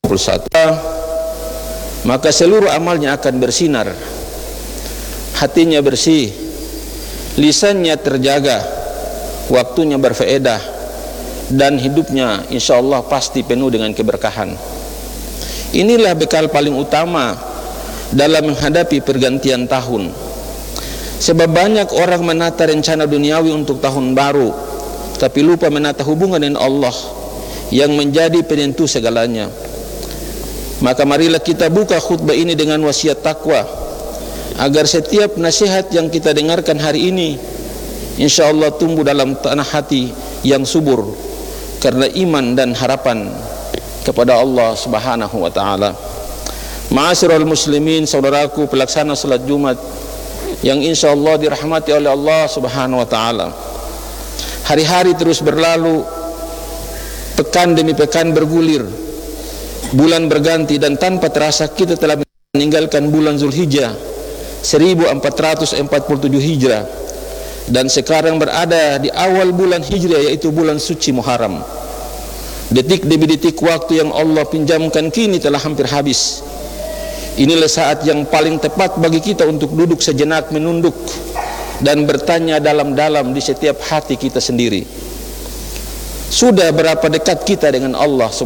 maka seluruh amalnya akan bersinar, hatinya bersih, lisannya terjaga, waktunya berfaedah, dan hidupnya insyaallah pasti penuh dengan keberkahan. Inilah bekal paling utama dalam menghadapi pergantian tahun. Sebab banyak orang menata rencana duniawi untuk tahun baru, tapi lupa menata hubungan dengan Allah yang menjadi penentu segalanya. Maka marilah kita buka khutbah ini dengan wasiat takwa, agar setiap nasihat yang kita dengarkan hari ini insyaallah tumbuh dalam tanah hati yang subur karena iman dan harapan kepada Allah Subhanahu wa taala. Ma'asyiral muslimin, saudaraku pelaksana salat Jumat yang insyaallah dirahmati oleh Allah Subhanahu wa taala. Hari-hari terus berlalu, pekan demi pekan bergulir, bulan berganti, dan tanpa terasa kita telah meninggalkan bulan Zulhijjah 1447 Hijrah dan sekarang berada di awal bulan Hijriah, yaitu bulan suci Muharram. Detik demi detik waktu yang Allah pinjamkan kini telah hampir habis. Inilah saat yang paling tepat bagi kita untuk duduk sejenak, menunduk dan bertanya dalam-dalam di setiap hati kita sendiri, sudah berapa dekat kita dengan Allah